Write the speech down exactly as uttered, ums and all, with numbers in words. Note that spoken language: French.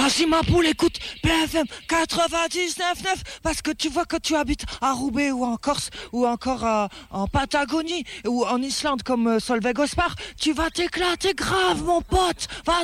Vas-y ma poule, écoute B F M quatre-vingt-dix-neuf neuf parce que tu vois que tu habites à Roubaix ou en Corse ou encore euh, en Patagonie ou en Islande comme euh, Solveig Ospar, tu vas t'éclater grave mon pote. Vas